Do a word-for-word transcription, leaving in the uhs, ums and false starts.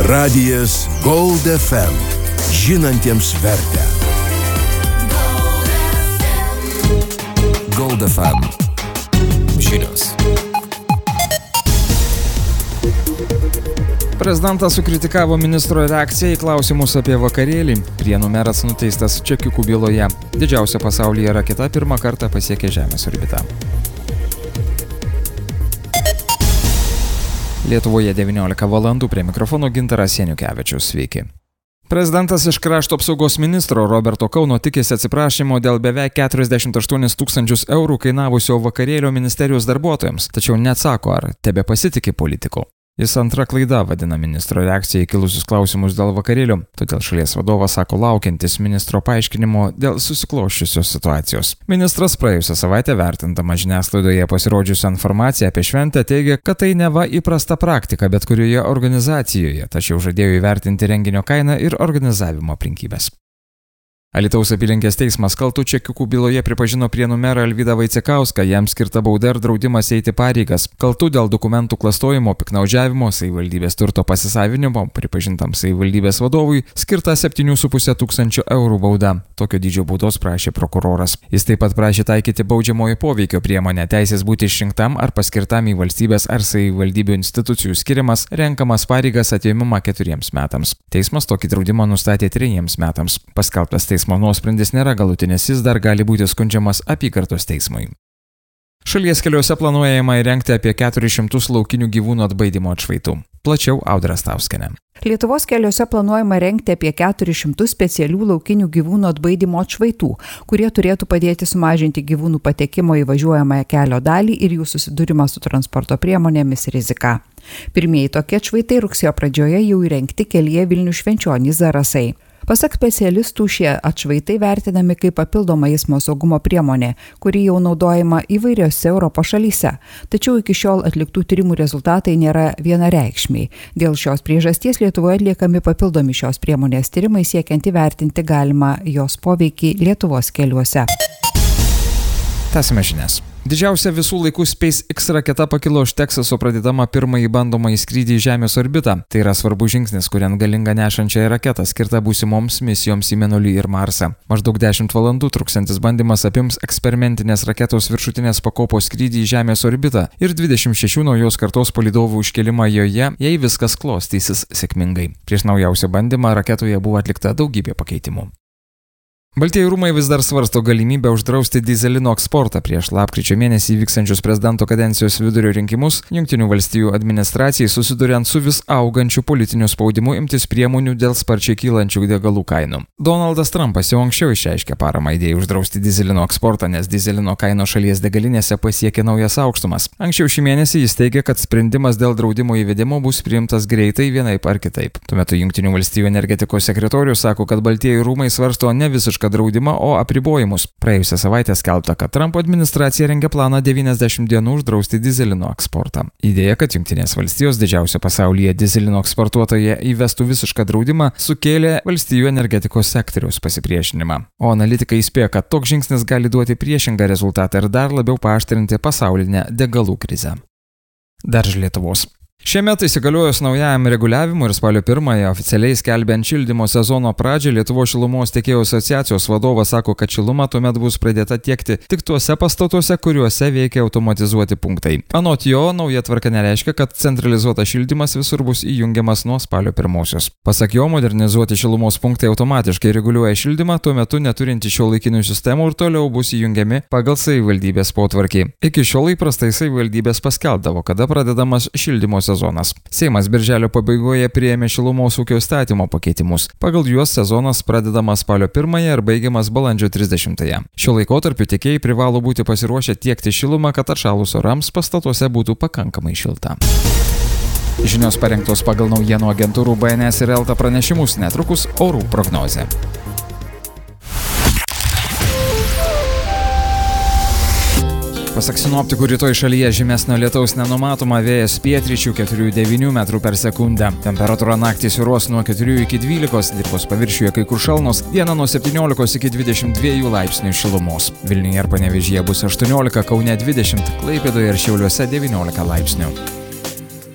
Radijas Gold F M. Žinantiems vertę. Gold F M. Žinios. Prezidentas sukritikavo ministro reakciją į klausimus apie vakarėlį. Prienų meras nuteistas čekiukų byloje. Didžiausia pasaulyje raketa pirmą kartą pasiekė Žemės orbitą. Lietuvoje devyniolika valandų, prie mikrofono Gintaras Janiukevičius. Sveiki. Prezidentas iš krašto apsaugos ministro Roberto Kauno tikisi atsiprašymo dėl beveik keturiasdešimt aštuonis tūkstančius eurų kainavusio vakarėlio ministerijos darbuotojams, tačiau neatsako, ar tebepasitiki politiku. Jis antra klaida vadina ministro reakciją į kilusius klausimus dėl vakarėlių, todėl šalies vadovas sako laukiantis ministro paaiškinimo dėl susiklosčiusios situacijos. Ministras praėjusią savaitę vertindama žiniasklaidoje pasirodžiusią informaciją apie šventę teigė, kad tai neva įprasta praktika bet kurioje organizacijoje, tačiau žadėjo įvertinti renginio kainą ir organizavimo aplinkybės. Alytaus apylinkės teismas kaltu čekiukų byloje pripažino Prienų merą Alvydą Vaicekauską, jam skirta bauda ir draudimas eiti pareigas. Kaltu dėl dokumentų klastojimo, piktnaudžiavimo, savivaldybės turto pasisavinimo, pripažintam savivaldybės vadovui, skirta septynių su puse tūkstančių eurų bauda. Tokio dydžio baudos prašė prokuroras. Jis taip pat prašė taikyti baudžiamojo poveikio priemonę, teisės būti išrinktam ar paskirtam į valstybės ar savivaldybių institucijų skiriamas, renkamas pareigas atėmimą keturiems metams. Teismas tokį draudimą nustatė trejiems metams. Paskelbtas teismas Teismo nuosprendis nėra galutinis, jis dar gali būti skundžiamas apygardos teismui. Šalies keliuose planuojama įrengti apie keturis šimtus laukinių gyvūnų atbaidymo atšvaitų. Plačiau Audra Stauskienė. Lietuvos keliuose planuojama rengti apie keturis šimtus specialių laukinių gyvūnų atbaidymo atšvaitų, kurie turėtų padėti sumažinti gyvūnų patekimo į važiuojamąją kelio dalį ir jų susidūrimą su transporto priemonėmis riziką. Pirmieji tokie atšvaitai rugsėjo pradžioje jau įrengti kelyje Vilnius Švenčionys Zarasai. Pasak specialistų, šie atšvaitai vertinami kaip papildoma eismo saugumo priemonė, kuri jau naudojama įvairiose Europos šalyse. Tačiau iki šiol atliktų tyrimų rezultatai nėra vienareikšmiai. Dėl šios priežasties Lietuvoje atliekami papildomi šios priemonės tyrimai siekiant įvertinti galimą jos poveikį Lietuvos keliuose. Tęsime žinias. Didžiausia visų laikų SpaceX raketa pakilo iš Teksaso pradėdama pirmąjį bandomąjį skrydį į Žemės orbitą. Tai yra svarbus žingsnis, kuriant galingą nešančią raketą skirtą būsimoms misijoms į Mėnulį ir Marsą. Maždaug dešimt valandų truksiantis bandymas apims eksperimentinės raketos viršutinės pakopos skrydį į Žemės orbitą ir dvidešimt šešių naujos kartos palydovų iškėlimą joje, jei viskas klostysis sėkmingai. Prieš naujausią bandymą raketoje buvo atlikta daugybė pakeitimų. Baltieji rūmai vis dar svarsto galimybę uždrausti dyzelino eksportą. Prieš lapkričio mėnesį vykstančius prezidento kadencijos vidurio rinkimus Jungtinių valstijų administracijai susiduriant su vis augančiu politiniu spaudimu imtis priemonių dėl sparčiai kylančių degalų kainų. Donaldas Trumpas jau anksčiau išreiškė paramą idėjai uždrausti dyzelino eksportą, nes dyzelino kainos šalies degalinėse pasiekė naujas aukštumas. Anksčiau šį mėnesį jis teigė, kad sprendimas dėl draudimo įvedimo bus priimtas greitai vienaip ar kitaip. Tuo metu Jungtinių valstijų energetikos sekretorius sako, kad Baltieji rūmai svarsto ne visišką draudimą, o apribojimus. Praėjusią savaitę skelbta, kad Trumpo administracija rengia planą devyniasdešimt dienų uždrausti dyzelino eksportą. Idėja, kad Jungtinės valstijos didžiausia pasaulyje dyzelino eksportuotoja įvestų visišką draudimą, sukėlė valstijų energetikos sektoriaus pasipriešinimą. O analitikai įspėja, kad toks žingsnis gali duoti priešingą rezultatą ir dar labiau paaštrinti pasaulinę degalų krizę. Dar iš Lietuvos. Šiemet įsigaliojus naujajam reguliavimui ir spalio pirmąją oficialiai skelbiant šildymo sezono pradžią, Lietuvos šilumos tiekėjų asociacijos vadovas sako, kad šiluma tuomet bus pradėta tiekti tik tuose pastatuose, kuriuose veikia automatizuoti punktai. Anot jo, nauja tvarka nereiškia, kad centralizuotas šildymas visur bus įjungiamas nuo spalio pirmosios. Pasak jo, modernizuoti šilumos punktai automatiškai reguliuoja šildymą, tuo metu neturinti šiuolaikinių sistemų ir toliau bus įjungiami pagal savivaldybės potvarkį. Iki šiol įprastai savivaldybės paskelbdavo, kada pradedamas šildymo sezonas. Seimas birželio pabaigoje priėmė šilumos ūkio įstatymo pakeitimus. Pagal juos sezonas pradedamas spalio pirmąją ir baigiamas balandžio trisdešimtąją. Šiuo laikotarpiu tiekėjai privalo būti pasiruošę tiekti šilumą, kad atšalus orams pastatuose būtų pakankamai šilta. Žinios parengtos pagal naujienų agentūrų B N S ir Elta pranešimus, netrukus orų prognozė. Pasak sinoptikų, rytoj šalyje žymesnio lietaus nenumatoma, vėjas pietryčių keturių devynių metrų per sekundę. Temperatūra naktį svyruos nuo keturių iki dvylikos, dirvos paviršiuje kai kur šalnos, dieną nuo septyniolikos iki dvidešimt dviejų laipsnių šilumos. Vilniuje ir Panevėžyje bus aštuoniolika, Kaune dvidešimt, Klaipėdoje ir Šiauliuose devyniolika laipsnių.